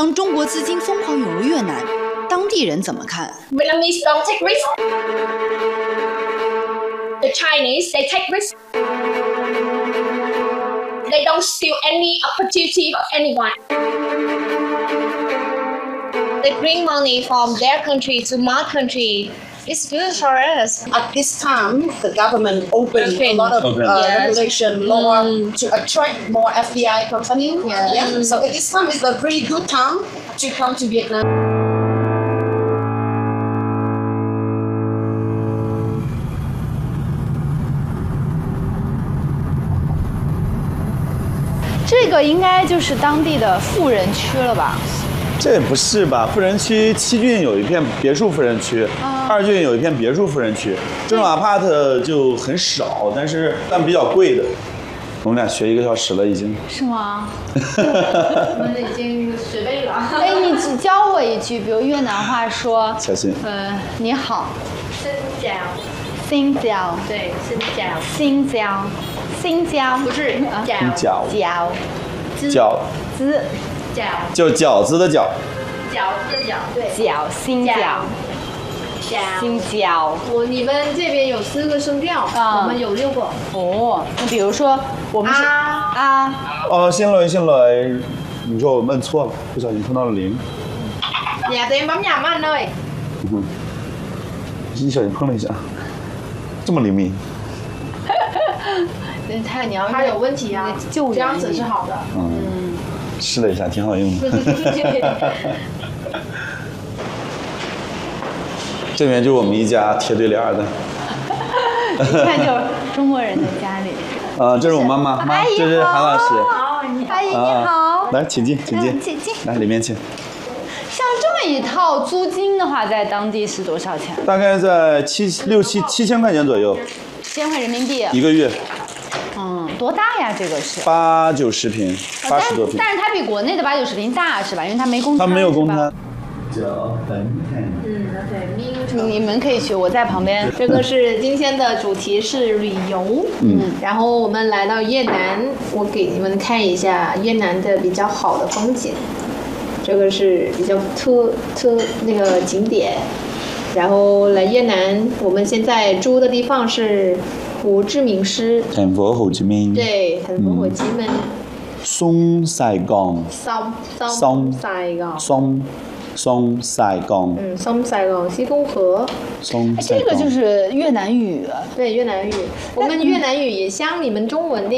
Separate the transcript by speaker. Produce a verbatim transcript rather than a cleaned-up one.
Speaker 1: 当中国资金疯狂涌入越南，当地人怎么看？
Speaker 2: Vietnamese don't take risk. The Chinese, they take risk. They don't steal any opportunity of anyone. They bring money from their country to my country. It's good for us.
Speaker 3: At this time, the government opened a lot of
Speaker 4: Open.
Speaker 3: uh,
Speaker 2: Yes.
Speaker 3: regulation law to attract more F D I company.
Speaker 2: Yeah.
Speaker 3: Yeah. So at this time is a pretty good time to come to Vietnam.
Speaker 5: 这个应该就是当地的富人区了吧？
Speaker 4: 这不是吧？富人区七郡有一片别墅富人区，二郡有一片别墅富人区，这种 apart 就很少，但是但比较贵的。我们俩学一个小时了，已经。
Speaker 5: 是吗？
Speaker 6: 我们已经学背了。
Speaker 5: 哎，你只教我一句，比如越南话说，
Speaker 4: 小心。
Speaker 5: 呃，你好，
Speaker 6: 生饺，
Speaker 5: 新疆，
Speaker 6: 对，生饺，
Speaker 5: 新疆，新疆，
Speaker 6: 不是
Speaker 5: 啊
Speaker 6: 饺，
Speaker 4: 饺
Speaker 5: 饺
Speaker 4: 饺
Speaker 5: 子，
Speaker 6: 饺，
Speaker 4: 就饺子的饺。
Speaker 6: 饺子的饺，对，
Speaker 5: 饺，新疆，
Speaker 6: 饺。
Speaker 5: 新疆。
Speaker 6: 我你们这边有四个声调，
Speaker 5: 啊
Speaker 6: 我们有六个。
Speaker 5: 哦，那比如说我们是
Speaker 6: 啊
Speaker 5: 啊，
Speaker 4: 哦，新来新来，你说我摁错了，不小心碰到了零。
Speaker 6: Nhà tụi em bấm nhầm anh ơi.
Speaker 4: 嗯，一小心碰了一下，这么灵敏。
Speaker 5: 他你要
Speaker 6: 他有问题啊，
Speaker 5: 救人
Speaker 6: 这样子是好的。
Speaker 4: 嗯，试了一下，挺好用的。这边就是我们一家贴对联的。
Speaker 5: 一看就是中国人的家里。
Speaker 4: 啊，这是我妈妈，妈，
Speaker 5: 阿姨
Speaker 4: 这是韩老师。
Speaker 5: 好，阿姨你好，
Speaker 4: 来，请进，请进，
Speaker 5: 嗯请进
Speaker 4: 来里面请。
Speaker 5: 像这么一套租金的话，在当地是多少钱？
Speaker 4: 大概在七六七七千块钱左右，
Speaker 5: 七千块人民币。
Speaker 4: 一个月，
Speaker 5: 嗯，多大呀？这个是？
Speaker 4: 八九十平，八十多平。
Speaker 5: 但是它比国内的八九十平大是吧？因为它没公摊。
Speaker 4: 它没有公摊。
Speaker 6: 嗯，对，
Speaker 5: 你你们可以去，我在旁边。
Speaker 6: 这个是今天的主题是旅游，嗯，然后我们来到越南，我给你们看一下越南的比较好的风景。这个是比较特特那个景点，然后来越南，我们现在住的地方是胡志明市，
Speaker 4: thành phố Hồ Chí Minh。
Speaker 6: 对，thành phố Hồ Chí Minh。
Speaker 4: Sông Sài Gòn。
Speaker 6: sông sông
Speaker 4: Sông
Speaker 6: Sài Gòn。
Speaker 4: Sông Sông Sài Gòn。
Speaker 6: 嗯，sông Sài Gòn 西贡河。
Speaker 4: Sông
Speaker 5: 这个就是越南语。
Speaker 6: 对，越南语，我们越南语也像你们中文的。